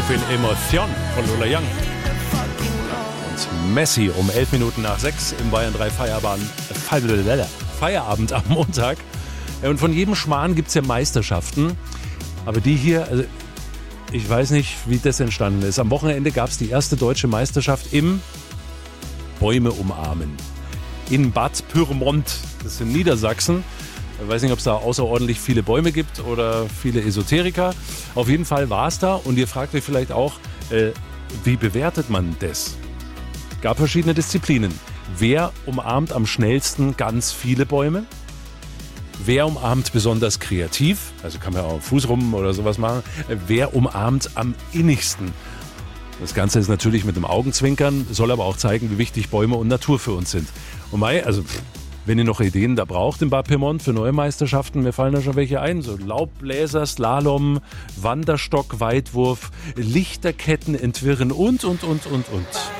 viel Emotion von Lola Young. Und Messi um 11 Minuten nach 6 im Bayern 3 Feierabend am Montag. Ja, und von jedem Schmarrn gibt es ja Meisterschaften. Aber die hier, also ich weiß nicht, wie das entstanden ist. Am Wochenende gab es die erste deutsche Meisterschaft im Bäume umarmen. In Bad Pyrmont, das ist in Niedersachsen. Ich weiß nicht, ob es da außerordentlich viele Bäume gibt oder viele Esoteriker. Auf jeden Fall war es da und ihr fragt euch vielleicht auch, wie bewertet man das? Es gab verschiedene Disziplinen. Wer umarmt am schnellsten ganz viele Bäume? Wer umarmt besonders kreativ? Also kann man auch am Fuß rum oder sowas machen. Wer umarmt am innigsten? Das Ganze ist natürlich mit einem Augenzwinkern, soll aber auch zeigen, wie wichtig Bäume und Natur für uns sind. Und wenn ihr noch Ideen da braucht in Bad Pyrmont für neue Meisterschaften, mir fallen da schon welche ein. So Laubbläser, Slalom, Wanderstock, Weitwurf, Lichterketten entwirren und.